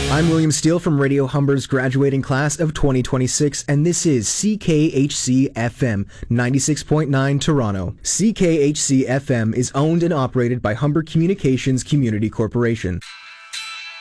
I'm William Steele from Radio Humber's graduating class of 2026, and this is CKHC FM 96.9 Toronto. CKHC FM is owned and operated by Humber Communications Community Corporation.